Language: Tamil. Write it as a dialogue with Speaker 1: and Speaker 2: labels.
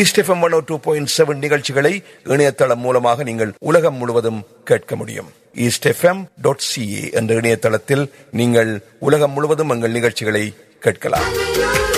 Speaker 1: ஈஸ்ட் எஃப்எம் 102.7 நிகழ்ச்சிகளை இணையதளம் மூலமாக நீங்கள் உலகம் முழுவதும் கேட்க முடியும். eastfm.ca என்ற இணையதளத்தில் நீங்கள் உலகம் முழுவதும் எங்கள் நிகழ்ச்சிகளை கேட்கலாம்.